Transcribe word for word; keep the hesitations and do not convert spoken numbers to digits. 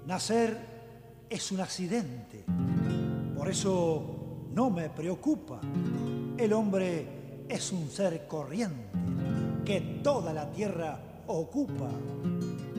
Nacer es un accidente, por eso no me preocupa. El hombre es un ser corriente que toda la tierra ocupa.